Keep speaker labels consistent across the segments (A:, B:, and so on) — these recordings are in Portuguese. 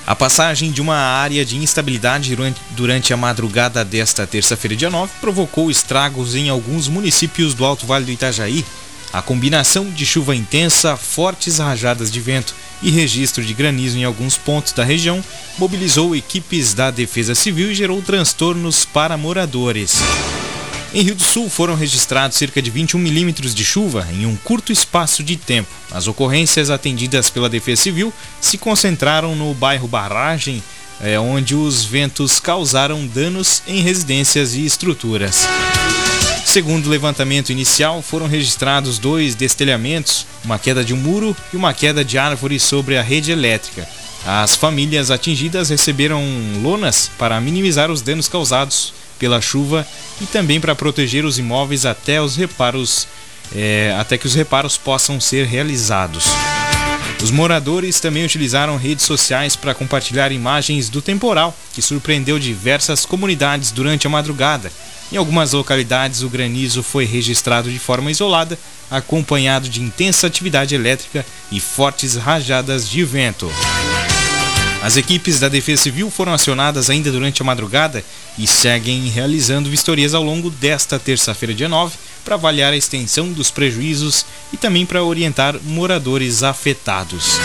A: A passagem de uma área de instabilidade durante a madrugada desta terça-feira, dia 9, provocou estragos em alguns municípios do Alto Vale do Itajaí. A combinação de chuva intensa, fortes rajadas de vento e registro de granizo em alguns pontos da região mobilizou equipes da Defesa Civil e gerou transtornos para moradores. Em Rio do Sul foram registrados cerca de 21 milímetros de chuva em um curto espaço de tempo. As ocorrências atendidas pela Defesa Civil se concentraram no bairro Barragem, onde os ventos causaram danos em residências e estruturas. Segundo o levantamento inicial, foram registrados 2 destelhamentos, uma queda de um muro e uma queda de árvore sobre a rede elétrica. As famílias atingidas receberam lonas para minimizar os danos causados pela chuva e também para proteger os imóveis até que os reparos possam ser realizados. Os moradores também utilizaram redes sociais para compartilhar imagens do temporal, que surpreendeu diversas comunidades durante a madrugada. Em algumas localidades, o granizo foi registrado de forma isolada, acompanhado de intensa atividade elétrica e fortes rajadas de vento. As equipes da Defesa Civil foram acionadas ainda durante a madrugada e seguem realizando vistorias ao longo desta terça-feira, dia 9, para avaliar a extensão dos prejuízos e também para orientar moradores afetados.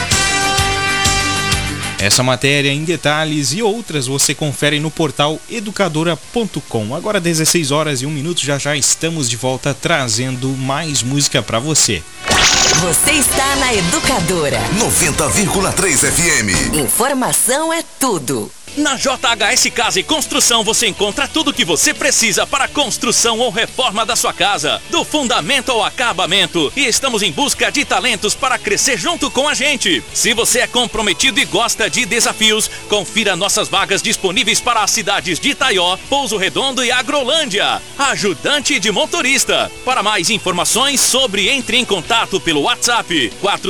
A: Essa matéria em detalhes e outras você confere no portal educadora.com. Agora 16 horas e 1 minuto, já estamos de volta trazendo mais música para você.
B: Você está na Educadora
C: 90,3 FM.
B: Informação é tudo.
D: Na JHS Casa e Construção você encontra tudo o que você precisa para a construção ou reforma da sua casa, do fundamento ao acabamento, e estamos em busca de talentos para crescer junto com a gente. Se você é comprometido e gosta de desafios, confira nossas vagas disponíveis para as cidades de Itaió, Pouso Redondo e Agrolândia. Ajudante de motorista. Para mais informações entre em contato pelo WhatsApp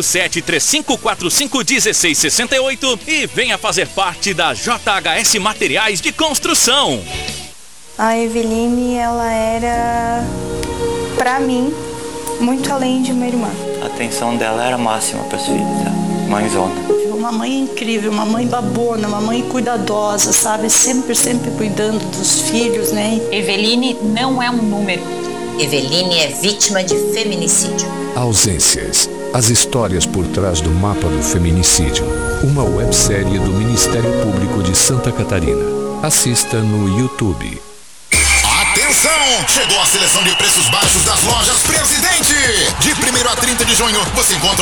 D: 4735451668 e venha fazer parte da JHS Materiais de Construção.
E: A Eveline, ela era, pra mim, muito além de uma irmã.
F: A atenção dela era máxima para os filhos, mãezona.
G: Uma mãe incrível, uma mãe babona, uma mãe cuidadosa, sabe? Sempre cuidando dos filhos, né?
H: Eveline não é um número.
B: Eveline é vítima de feminicídio.
I: Ausências. As histórias por trás do mapa do feminicídio. Uma websérie do Ministério Público de Santa Catarina. Assista no YouTube.
C: Atenção! Chegou a seleção de preços baixos das lojas Presidente! De 1º a 30 de junho, você encontra